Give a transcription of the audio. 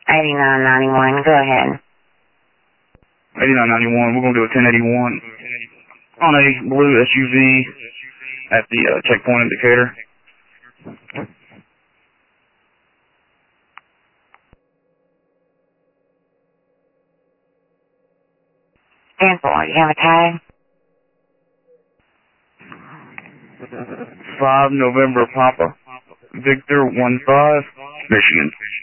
8991, go ahead. 8991, we're going to do a 1081 on a blue SUV at the checkpoint in Decatur. Sample, you have a tag? 5 November Papa, Victor 15, Michigan.